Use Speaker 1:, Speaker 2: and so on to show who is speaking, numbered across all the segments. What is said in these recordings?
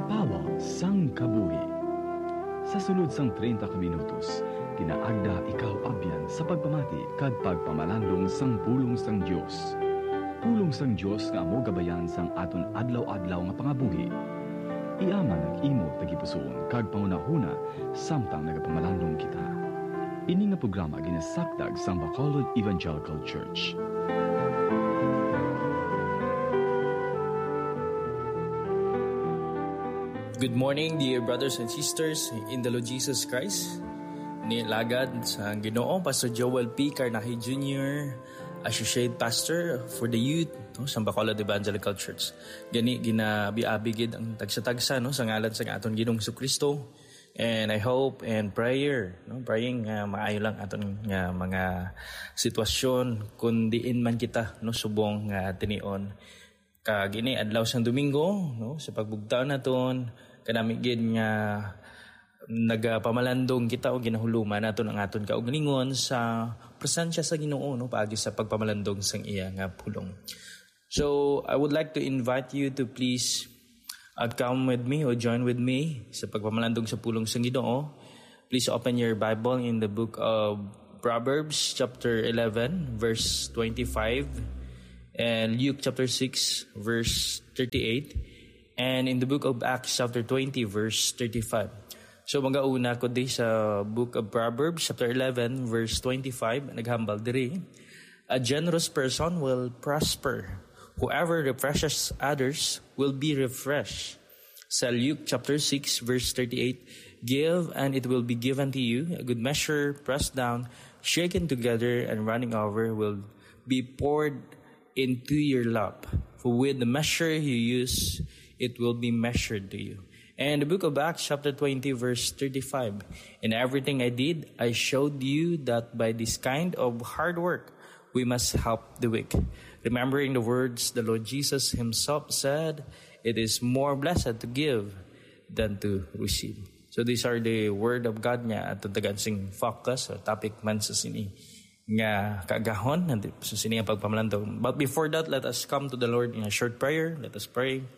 Speaker 1: Pawa sang kabuhi. Sa sulod sang 30 ka minutos, kinaagda ikaw abyan sa pagpamati kag pagpamalandong sang pulong sang Dios. Pulong sang Dios nga amo gabayan sang aton adlaw-adlaw nga pangabuhi. Iaman ang imo tagipusoon kag pangunahuna samtang nagapamalandong kita. Ini nga programa ginasakdag sang Bacolod Evangelical Church.
Speaker 2: Good morning, dear brothers and sisters in the Lord Jesus Christ. Nilagad sa Ginoo, Pastor Joel P. Carnahi Jr., Associate Pastor for the Youth sa Bacolod Evangelical Church. Gani, ginabiabigid ang tagsa-tagsa sa ngalan sa aton Ginoong Jesucristo. And I hope and praying maayo lang aton nga mga sitwasyon kung diin man kita subong tinion. Kagini adlaw sang Domingo sa pagbugtaw naton kanami gid nga nagapamalandong kita o ginahuluman naton ang aton kaugalingon sa presensya sa Ginoo paagi sa pagpamalandong sang iya nga pulong. So I would like to invite you to please come with me or join with me sa pagpamalandong sa pulong sang Ginoo. Please open your Bible in the book of Proverbs chapter 11 verse 25. And Luke chapter 6 verse 38, and in the book of Acts chapter 20 verse 35. So magauna ko di sa book of Proverbs chapter 11 verse 25, naghambal diri, a generous person will prosper. Whoever refreshes others will be refreshed. Sa Luke chapter 6 verse 38, give and it will be given to you, a good measure pressed down, shaken together and running over will be poured into your lap. For with the measure you use, it will be measured to you. And the book of Acts chapter 20 verse 35. In everything I did, I showed you that by this kind of hard work, we must help the weak. Remembering the words the Lord Jesus himself said, it is more blessed to give than to receive. So these are the word of God nga at tagansing focus or topic man sa sini nga kaagahon sa siniyang pagpamalandong. But before that, let us come to the Lord in a short prayer. Let us pray.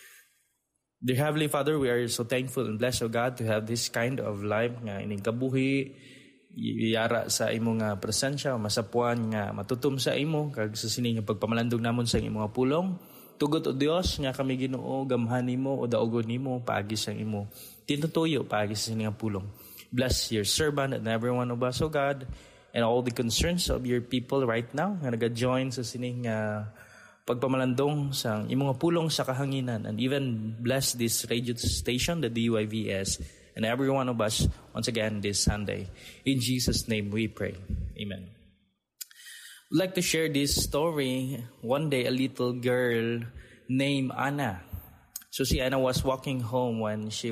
Speaker 2: Dear Heavenly Father, we are so thankful and blessed, O God, to have this kind of life nga ining kabuhi, iyara sa imo nga presensya, masapuan nga matutom sa imo, kag sa sining pagpamalandong namon sa imo nga pulong. Tugot o Dios nga kami Ginoo, gamhan nimo o daogon nimo paagi sa imo tinutuyo paagi sa sining nga pulong. Bless your servant and every one of us, O God, and all the concerns of your people right now nga naga-join sa sining pagpamalandong sa imong pulong sa kahanginan, and even bless this radio station, the DYVS, and every one of us once again this Sunday. In Jesus' name we pray. Amen. I'd like to share this story. One day a little girl named Anna. So si Anna was walking home when she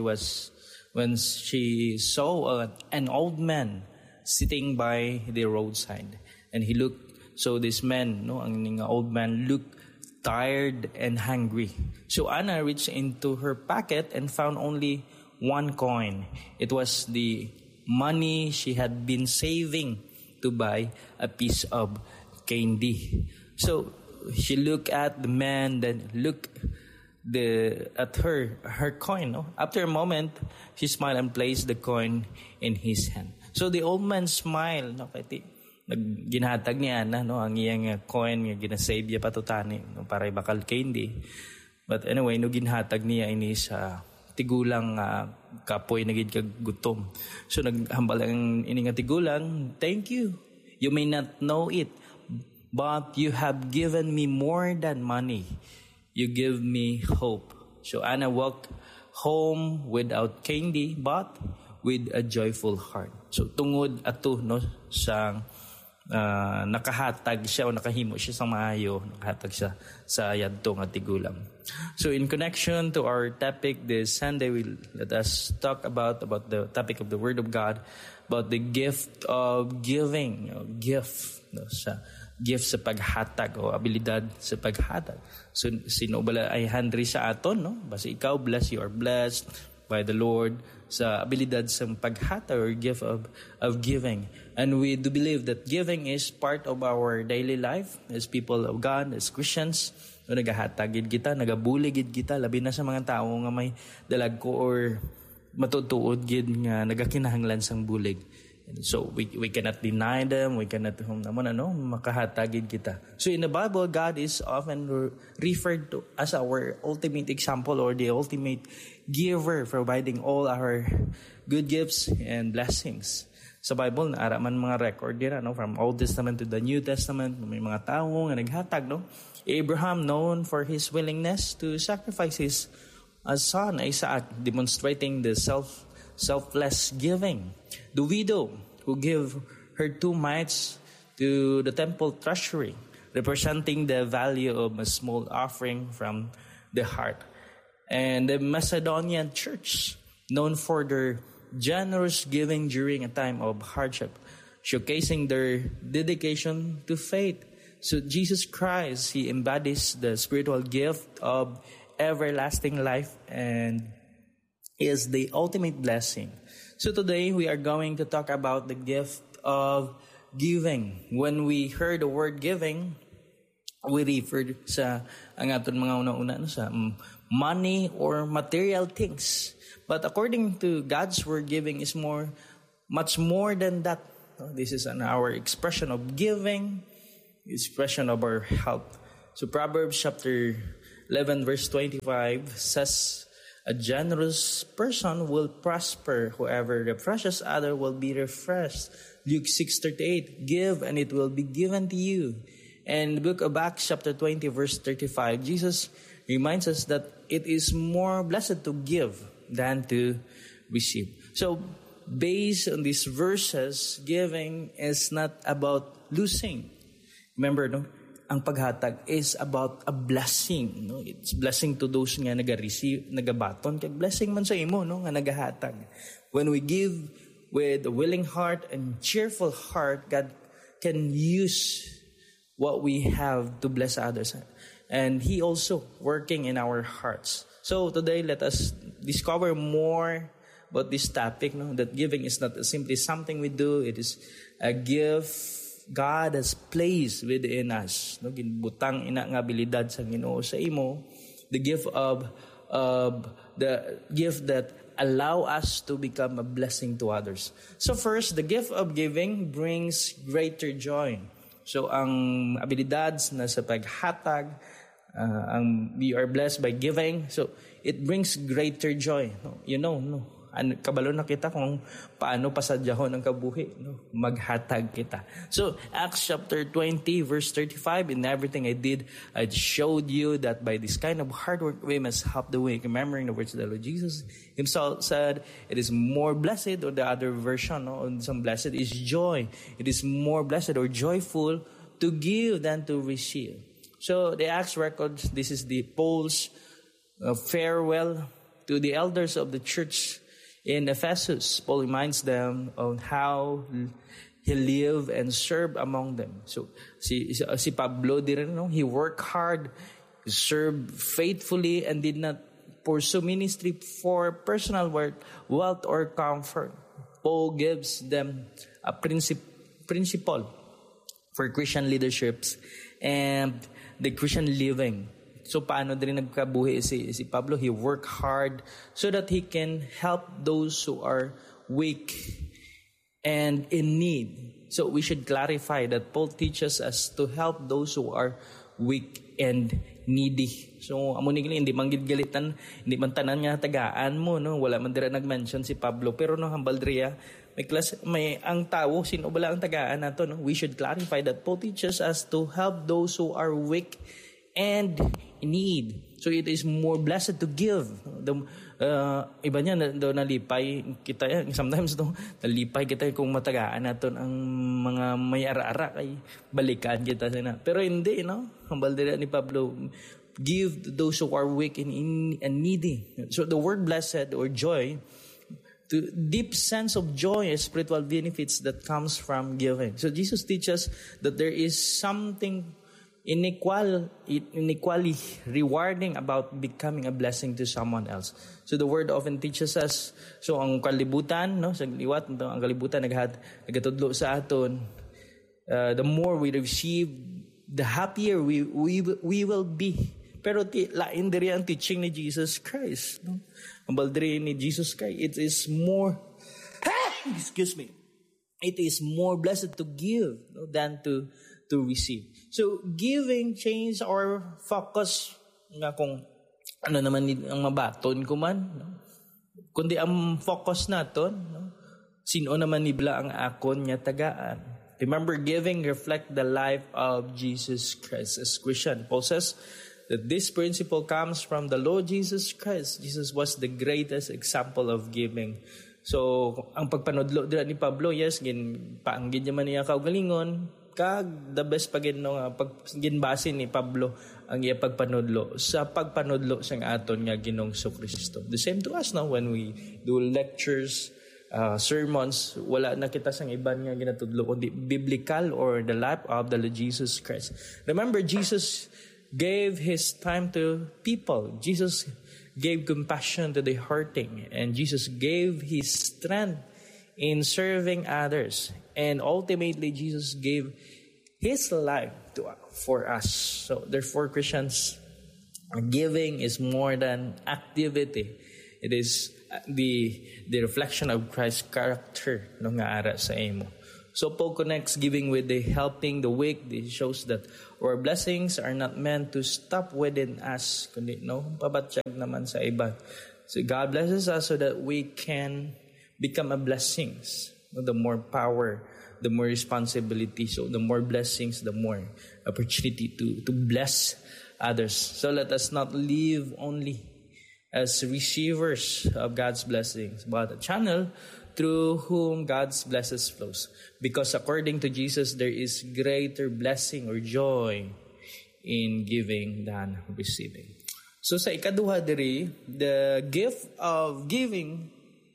Speaker 2: saw an old man sitting by the roadside, and he looked. So this man, ang old man, looked tired and hungry. So Anna reached into her pocket and found only one coin. It was the money she had been saving to buy a piece of candy. So she looked at the man, then looked at her coin. After a moment, she smiled and placed the coin in his hand. So the old man smiled, ginhatag niya ang iyang coin nga ginasave niya patutani para bakal candy. But anyway, ginhatag niya ini sa tigulang kapoy na gid kag gutom. So naghambal ang ini nga tigulang, thank you. You may not know it, but you have given me more than money. You give me hope. So Anna walked home without candy, but with a joyful heart. So tungod ato sa nakahatag siya o nakahimo siya sa maayo, nakahatag siya sa yadto nga tigulang. So in connection to our topic this Sunday, let us talk about the topic of the Word of God, about the gift of giving, gift sa paghatag o abilidad sa paghatag. So sino bala ay handri sa aton, basta ikaw blessed, you are blessed by the Lord sa abilidad sa paghatag or gift of giving. And we do believe that giving is part of our daily life as people of God, as Christians. No, nagahatagid kita, nagabuligid kita, labi na sa mga tao nga may dalag ko or matutuod gid nga nagakinahanglan sang bulig. So we cannot deny them, we cannot makahatagid kita. So in the Bible, God is often referred to as our ultimate example or the ultimate giver, providing all our good gifts and blessings. Sa Bible, naara man mga record dira, from Old Testament to the New Testament, may mga tao nga naghatag, Abraham, known for his willingness to sacrifice his son Isaac, demonstrating the selfless giving. The widow who gave her 2 mites to the temple treasury, representing the value of a small offering from the heart. And the Macedonian church, known for their generous giving during a time of hardship, showcasing their dedication to faith. So Jesus Christ, He embodies the spiritual gift of everlasting life and is the ultimate blessing. So today we are going to talk about the gift of giving. When we heard the word giving, we referred sa ang aton mga una-una sa money or material things. But according to God's word, giving is much more than that. This is our expression of giving, expression of our help. So Proverbs chapter 11 verse 25 says, a generous person will prosper. Whoever refreshes other will be refreshed. Luke 6:38, give and it will be given to you. And the book of Acts chapter 20 verse 35, Jesus reminds us that it is more blessed to give than to receive. So based on these verses, giving is not about losing. Remember, ang paghatag is about a blessing. It's blessing to those nga nag-receive, nagabaton. Kaya blessing man sa imo, nga nagahatag. When we give with a willing heart and cheerful heart, God can use what we have to bless others. And He also working in our hearts. So today, let us discover more about this topic, that giving is not simply something we do. It is a gift God has placed within us. Ginbutang ina nga abilidad sa Ginoo sa imo, the gift of the gift that allow us to become a blessing to others. So first, the gift of giving brings greater joy. So ang abilidad na sa paghatag, we are blessed by giving. So it brings greater joy. Kabalo na kita kung paano pasadyahon ang kabuhi, maghatag kita. So Acts chapter 20 verse 35, in everything I did, I showed you that by this kind of hard work we must help the weak. Remembering the words of the Lord Jesus Himself said, it is more blessed, or the other version, some blessed is joy. It is more blessed or joyful to give than to receive. So the Acts records, this is the Paul's farewell to the elders of the church in Ephesus. Paul reminds them of how he lived and served among them. So si Pablo din, he worked hard, served faithfully, and did not pursue ministry for personal wealth or comfort. Paul gives them a principle for Christian leaderships and the Christian living. So paano din nagkabuhi si Pablo? He worked hard so that he can help those who are weak and in need. So we should clarify that Paul teaches us to help those who are weak and needy. So amo ni hindi man gid galitan, hindi man tanan nga tagaan mo, wala man dira nag-mention si Pablo, pero hambal diriya may ang tao sino bala ang tagaan nato, we should clarify that Paul teaches us to help those who are weak and need. So it is more blessed to give. Iba niya nalipay kita. Sometimes nalipay kita kung matagaan naton ang mga may ara-ara kay balikan kita sana. Pero hindi, hambal dira ni Pablo, give to those who are weak and needy. So the word blessed or joy, to deep sense of joy and spiritual benefits that comes from giving. So Jesus teaches that there is something inequally rewarding about becoming a blessing to someone else. So the word often teaches us, so ang kalibutan, sa liwat, ang kalibutan nagatudlo sa aton, the more we receive, the happier we will be. pero lain diri ang teaching ni Jesus Christ, no? Ang baldiri ni Jesus Christ, it is more it is more blessed to give, no, than to receive. So giving change our focus nga kung ano naman ang mabaton ko man, no? Kundi ang focus naton, no? Sino naman nibla ang akon nga tagaan. Remember, giving reflect the life of Jesus Christ. As Christian, Paul says that this principle comes from the Lord Jesus Christ. Jesus was the greatest example of giving. So, ang pagpanudlo dira ni Pablo, yes, paanggid naman niya kaugalingon, kag the best pagin no pag ginbase ni Pablo ang iya pagpanudlo sa pagpanudlo sang aton nga Ginoong Kristo. The same to us now when we do lectures, sermons, wala na kita sang iban nga ginatudlo kundi biblical or the life of the Lord Jesus Christ. Remember, Jesus gave His time to people. Jesus gave compassion to the hurting, and Jesus gave His strength in serving others. And ultimately, Jesus gave His life for us. So therefore, Christians, giving is more than activity. It is the reflection of Christ's character no nga ara sa imo. So Paul connects giving with the helping the weak. This shows that our blessings are not meant to stop within us, kundi no pabatsyag naman sa iba. So God blesses us so that we can become a blessings. The more power, the more responsibility. So the more blessings, the more opportunity to bless others. So let us not live only as receivers of God's blessings, but a channel through whom God's blessings flows. Because according to Jesus, there is greater blessing or joy in giving than receiving. So sa ikaduha diri, the gift of giving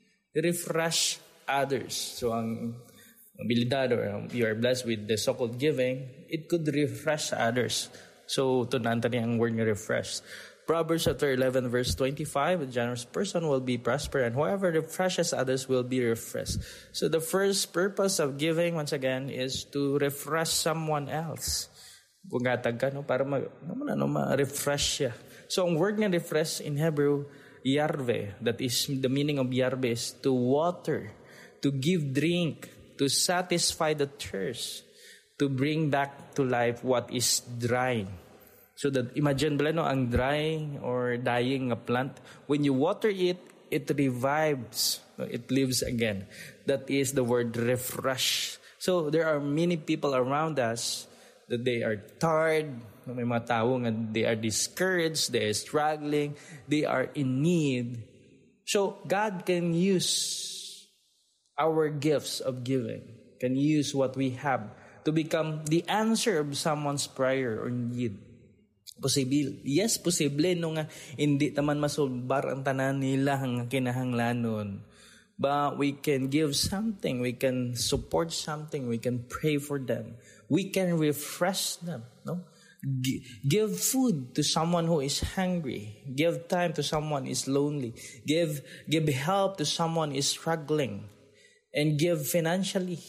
Speaker 2: refresh others. So ang abilidad or you are blessed with the so-called giving, it could refresh others. So tunanta niya ang word nga refresh. Proverbs chapter 11 verse 25, a generous person will be prosperous, and whoever refreshes others will be refreshed. So the first purpose of giving, once again, is to refresh someone else. Bugatag ka, no? Para ma-refresh siya. So ang word nga refresh in Hebrew, yarve, that is the meaning of yarve is to water, to give drink, to satisfy the thirst, to bring back to life what is dry. So that imagine bala no ang dry or dying a plant, when you water it, it revives, it lives again. That is the word refresh. So there are many people around us that they are tired, may mga tao nga they are discouraged, they are struggling, they are in need. So God can use our gifts of giving, can use what we have to become the answer of someone's prayer or need. Posible. Yes, posible no nga hindi taman masulbar ang tanan nila ang kinahanglanon. But we can give something, we can support something, we can pray for them. We can refresh them, no? Give food to someone who is hungry. Give time to someone who is lonely. Give help to someone who is struggling. And give financially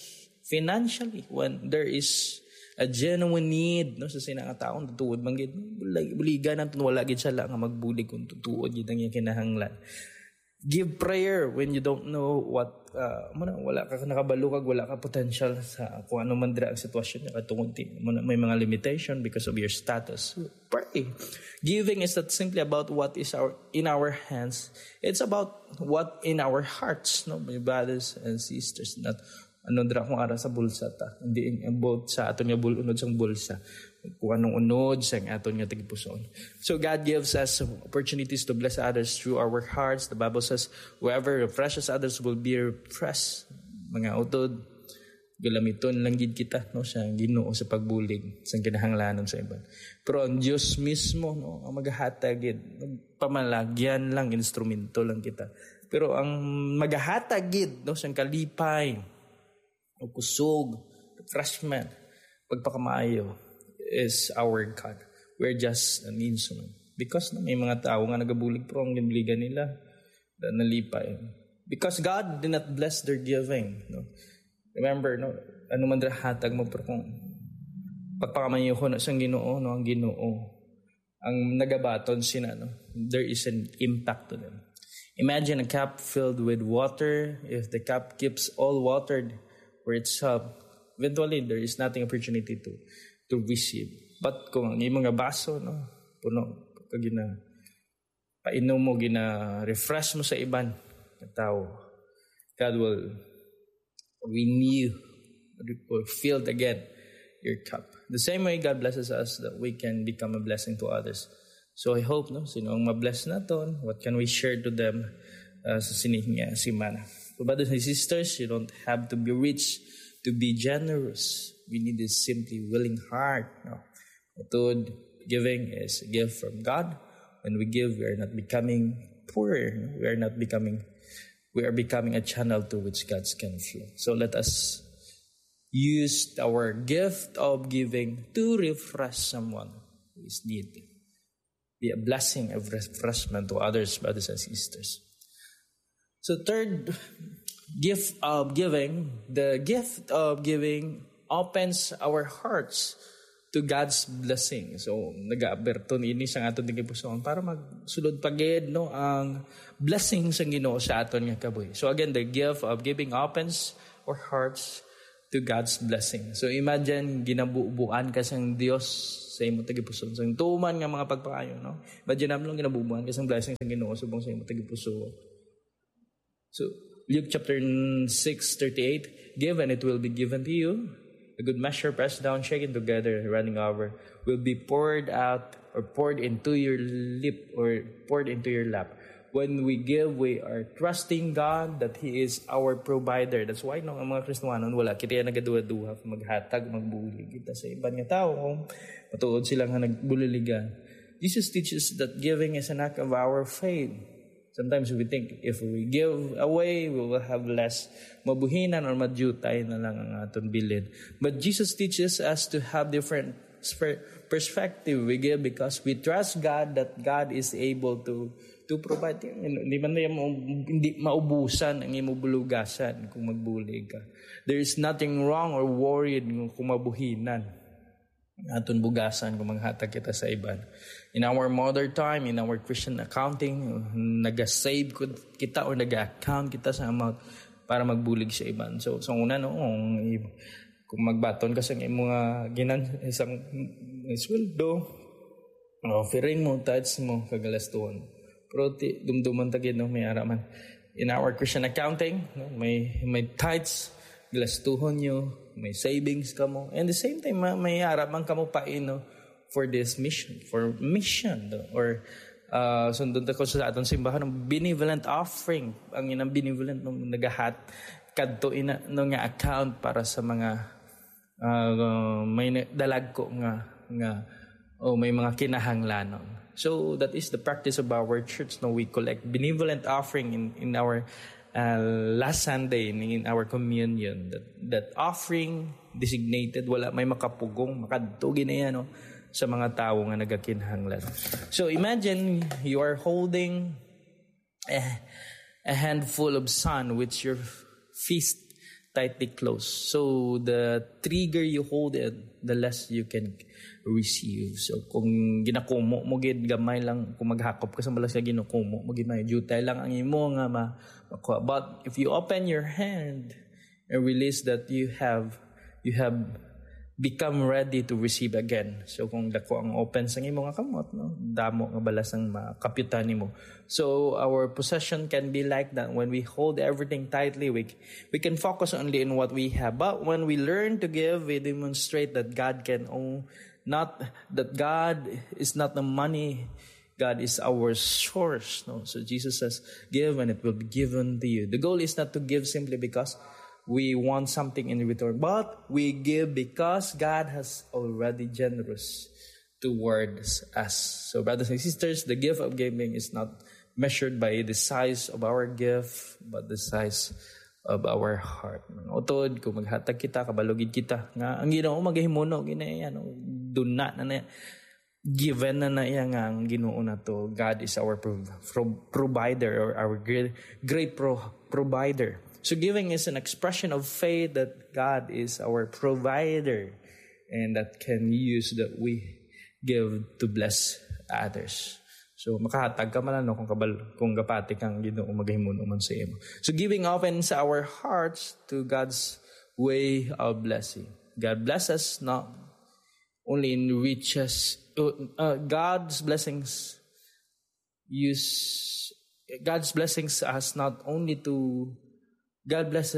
Speaker 2: when there is a genuine need no sa sinangataon tutuod man gid buligan ang wala gid sala nga magbulig kung tutuod gid ang kinahanglan. Give prayer when you don't know what wala ka nakabalukag, wala ka potential sa kung ano man dira ang sitwasyon niya katungod may mga limitation because of your status. Pray. Giving is not simply about what is in our hands. It's about what in our hearts, no, my brothers and sisters. Not ano dira kung ara sa bulsa ta, hindi about sa aton nga bulunod sang bulsa, kung anong unod sang aton nga tigpuson. So God gives us opportunities to bless others through our hearts. The Bible says whoever refreshes others will be refreshed. Mga utod galamiton lang gid kita no sa Ginoo sa pagbulig sa kinahanglanon sa iban. Pero ang Dios mismo no ang maghatag gid, pamalagyan lang, instrumento lang kita. Pero ang maghatag gid no sang kalipay o kusog, refreshment, pagpakamaayo is our God. We're just an instrument. Because may mga tao nga nagabulig pero ang limbligan nila nalipay. Because God did not bless their giving. No? Remember, no, ano man hatag mo pero kung pagpakamayo ko na siyang Ginoo, no, ang Ginoo ang nagabaton sina, no? There is an impact to them. Imagine a cup filled with water. If the cup keeps all watered for itself, eventually there is nothing opportunity to receive. But kung ang mga baso, no, puno, pag painom mo, refresh mo sa iban na tao, God will renew, will fill again your cup. The same way God blesses us, that we can become a blessing to others. So I hope, no, sino ang mabless natin, what can we share to them sa sinihinga si Mana. So brothers and sisters, you don't have to be rich to be generous. We need a simply willing heart. No? Third, giving is a gift from God. When we give, we are not becoming poor. We are becoming a channel to which God can flow. So let us use our gift of giving to refresh someone who is needy. Be a blessing of refreshment to others, brothers and sisters. So third, gift of giving. The gift of giving opens our hearts to God's blessing. So nag-aaberto ini sa aton ng ipuson para magsulod pagid, no, ang blessing sa Ginoo sa aton nga kabuhi. So again, the gift of giving opens our hearts to God's blessing. So imagine ginabubuan ka sang Dios sa imong tagipuson. So tuman nga mga pagpaayo, no? Imagine namon ginabubuan ka sang blessing sa Ginoo subong sa imong tagipuson. So Luke chapter 6:38, give and it will be given to you. A good measure, pressed down, shaken together, running over, will be poured out or poured into your lip or poured into your lap. When we give, we are trusting God that He is our provider. That's why ang mga Kristiyanon, wala kita nagaduwa-duwa, maghatag, magbulig kita sa ibang nga tao kung matuod sila nga nagbuliligan. Jesus teaches that giving is an act of our faith. Sometimes we think if we give away, we will have less. Mabuhinan or madyutay na lang ang aton bilin. But Jesus teaches us to have different perspective. We give because we trust God that God is able to provide. Hindi man hindi maubusan ang imong bulugasan kung magbulig ka. There is nothing wrong or worried kung mabuhinan aton bugasan kung maghatag kita sa iban. In our modern time, in our Christian accounting, nag-save kita or nag-account kita sa amount para magbulig sa iban. So una, no, kung magbaton ka sa mga isang sweldo, offering mo, tithes mo, kagalastuhan. Pero dumduman tagid, no, may araman. In our Christian accounting, no, may tithes, galastuhon nyo, may savings ka mo. And the same time, may araman ka mo paino for this mission, no? Or sundon ta ko sa aton simbahan ng benevolent offering. Ang inang benevolent nung nagahat kadto ina no nga account para sa mga may dalag ko nga may mga kinahanglanon. So that is the practice of our church. No, we collect benevolent offering in our last Sunday in our communion. That offering designated, wala may makapugong, makadtugi na yan, no, sa mga tao nga nagakinahanglan. So imagine you are holding a handful of sun with your fist tightly closed. So the trigger you hold it, the less you can receive. So kung ginakumo mo gid gamay lang, kung maghakop ka sa balas ka ginukumo mo gid may jutay lang ang imo nga makuha. But if you open your hand and release that, you have become ready to receive again. So kung dako ang open sa imo nga kamot, no, damo nga balas ang makapitan nimo. So our possession can be like that. When we hold everything tightly, we can focus only on what we have. But when we learn to give, we demonstrate that God is not the money. God is our source. No? So Jesus says, give and it will be given to you. The goal is not to give simply because we want something in return, but we give because God has already generous towards us. So brothers and sisters, the gift of giving is not measured by the size of our gift, but the size of our heart. Utod, kung maghatag kita, kabalugid kita, nga ang Ginoo magahimuno, duna na given na iya nga ang Ginoo na to. God is our provider, or our great provider. So giving is an expression of faith that God is our provider and that can use that we give to bless others. So makahatag ka man kung gapati kang Ginoo magahimuno man sa imo. So giving opens our hearts to God's way of blessing. God bless us not only in riches. God's blessings us not only to God bless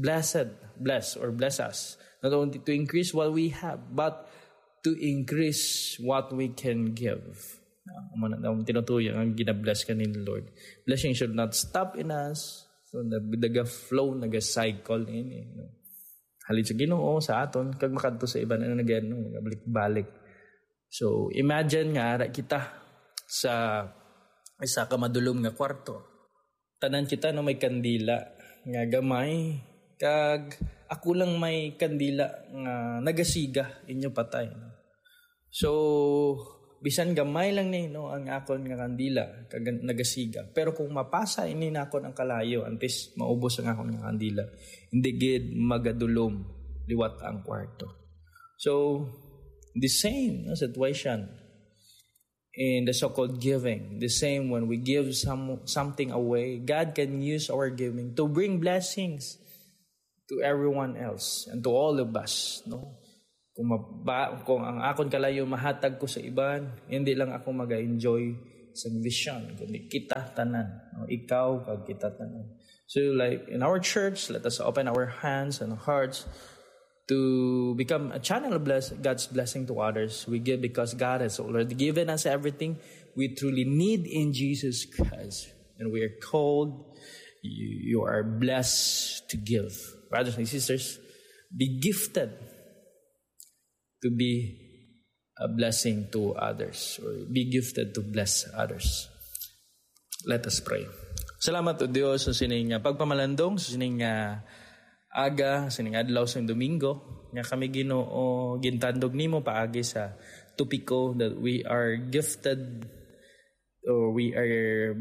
Speaker 2: us not only to increase what we have, but to increase what we can give. Tinutuyo ang ginabless ka ni Lord. Blessing should not stop in us. So naga-flow, naga-cycle in. Halin sa Ginoo sa aton kag makadto sa iba na balik-balik. So imagine nga kita sa isa ka madulom nga kwarto. Tanan kita no may kandila nga gamay kag ako lang may kandila nga nagasiga inyo patay. So bisan gamay lang ni ang akon nga kandila kag nagasiga. Pero kung mapasa ini nako ang kalayo antes maubos ang akon nga kandila, hindi gid magadulom liwat ang kwarto. So the same situation in the so-called giving. The same when we give something away, God can use our giving to bring blessings to everyone else and to all of us. No? Kung ang akon kalayo mahatag ko sa iban, hindi lang ako mag-enjoy sa vision, kundi kita tanan. No? Ikaw kag kita tanan. So like in our church, let us open our hands and hearts to become a channel of God's blessing to others. We give because God has already given us everything we truly need in Jesus Christ. And we are called, you are blessed to give. Brothers and sisters, be gifted to be a blessing to others, or be gifted to bless others. Let us pray. Salamat o Diyos sa sining pagpamalandong, sa sining aga, sining adlaw sa Domingo, nga kami Ginoo gintandog nimo paagi sa topiko that we are gifted, or we are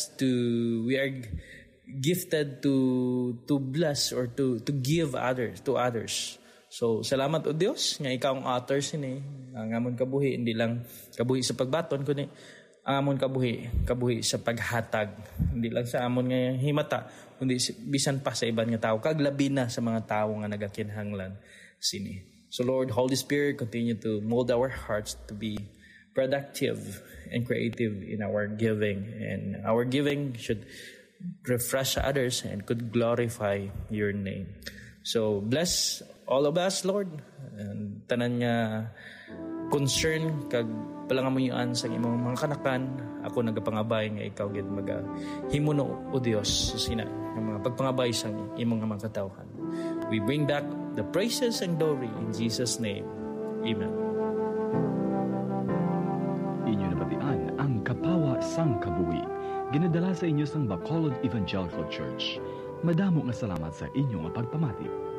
Speaker 2: gifted to bless or to give to others. So salamat o Dios nga ikaw ang author sini ang amon kabuhi, hindi lang kabuhi sa pagbaton kundi amon kabuhi sa paghatag, hindi lang sa amon nga himata kundi bisan pa sa iban nga tao, kag labi na sa mga tao nga nagakinhanglan sini. So Lord, Holy Spirit, continue to mold our hearts to be productive and creative in our giving, and our giving should refresh others and could glorify your name. So bless all of us, Lord, and tanan nga concern kag palangamuyan sa imong mga kanakan. Ako nagapangabay nga ikaw gid himuno o Dios sa sina ng mga pagpangabay sa imong mga katawhan. We bring back the praises and glory in Jesus' name. Amen.
Speaker 1: Inyo nabatian ang Kapawa sang Kabuhi. Ginadala sa inyo sang Bacolod Evangelical Church. Madamo nga salamat sa inyong pagpamati.